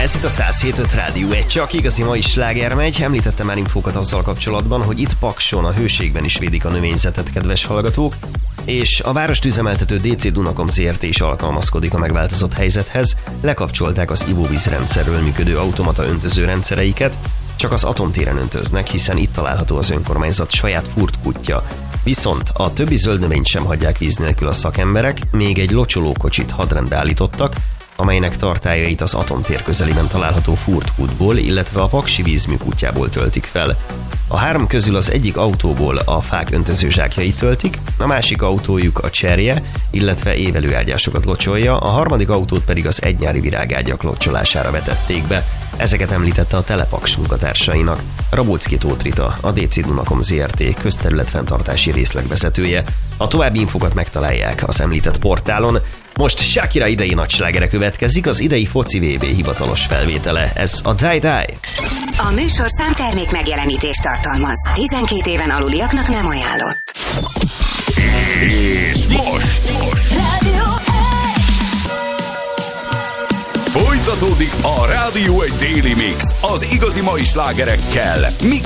Ez itt a 107.5 Rádió, egy csak igazi mai sláger megy. Említettem már infókat azzal kapcsolatban, hogy itt Pakson, a Hőségben is védik a növényzetet, kedves hallgatók, és a várost üzemeltető DC Dunakom Zrt. Is alkalmazkodik a megváltozott helyzethez. Lekapcsolták az ivóvízrendszerről működő automata öntöző rendszereiket, csak az Atomtéren öntöznek, hiszen itt található az önkormányzat saját furtkútja. Viszont a többi zöld növényt sem hagyják víz nélkül a szakemberek, még egy locsolókocsit hadrendbe állítottak, amelynek tartályait az Atomtér közelében található furtkútból, illetve a Paksi vízműkútjából töltik fel. A három közül az egyik autóból a fák öntözőzsákjait töltik, a másik autójuk a cserje, illetve évelőágyásokat locsolja, a harmadik autót pedig az egynyári virágágyak locsolására vetették be. Ezeket említette a Telepaks munkatársainak. Rabóczki Tóth Rita, a DC Dunakom Zrt. Közterületfenntartási részlegvezetője. A további infokat megtalálják az említett portálon. Most Shakira idei nagyslágere következik, az idei foci VB hivatalos felvétele. Ez a Die Die. A műsorszám termék megjelenítést tartalmaz. 12 éven aluliaknak nem ajánlott. És most Rádió 1! folytatódik a Rádió 1 Daily Mix az igazi mai slágerekkel.